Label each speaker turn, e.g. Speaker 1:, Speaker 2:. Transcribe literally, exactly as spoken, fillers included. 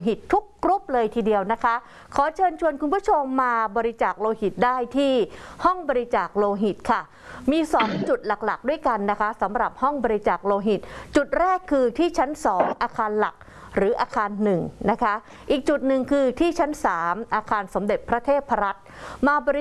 Speaker 1: หิตทุกกรุ๊ปเลยทีเดียวนะคะขอเชิญชวนคุณผู้ชมมาบริจาคโลหิตได้ที่ห้องบริจาคโลหิตค่ะมีสองจุดหลักๆด้วยกันนะคะสำหรับห้องบริจาคโลหิตจุดแรกคือที่ชั้นสองอาคารหลักหรืออาคารหนึ่งนะคะอีกจุดหนึ่งคือที่ชั้นสามอาคารสมเด็จพระเทพรัตน์มาบริ